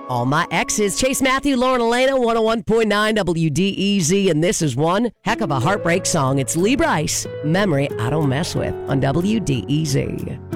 All My Exes. Chase Matthew, Lauren Elena, 101.9 WDEZ. And this is one heck of a heartbreak song. It's Lee Brice, Memory I Don't Mess With on WDEZ.